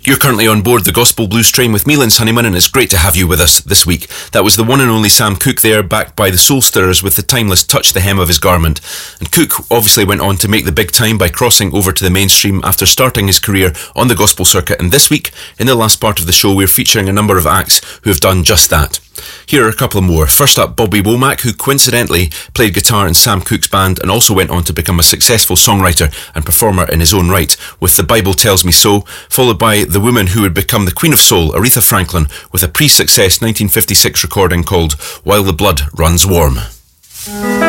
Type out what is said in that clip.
You're currently on board the Gospel Blues train with me, Linz Honeyman, and it's great to have you with us this week. That was the one and only Sam Cooke there, backed by the Soul Stirrers with the timeless Touch the Hem of His Garment. And Cooke obviously went on to make the big time by crossing over to the mainstream after starting his career on the gospel circuit. And this week, in the last part of the show, we're featuring a number of acts who have done just that. Here are a couple more. First up, Bobby Womack, who coincidentally played guitar in Sam Cooke's band and also went on to become a successful songwriter and performer in his own right with The Bible Tells Me So, followed by the woman who would become the Queen of Soul, Aretha Franklin, with a pre-success 1956 recording called While the Blood Runs Warm.